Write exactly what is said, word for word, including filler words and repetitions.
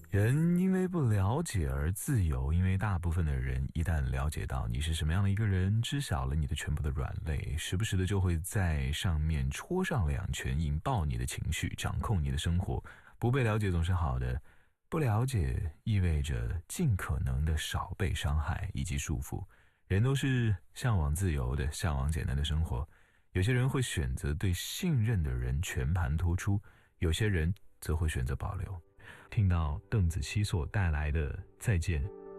人因为不了解而自由，因为大部分的人一旦了解到你是什么样的一个人，知晓了你的全部的软肋，时不时的就会在上面戳上两拳，引爆你的情绪，掌控你的生活。不被了解总是好的，不了解意味着尽可能的少被伤害以及束缚。人都是向往自由的，向往简单的生活。有些人会选择对信任的人全盘托出，有些人则会选择保留。听到邓紫棋所带来的再见，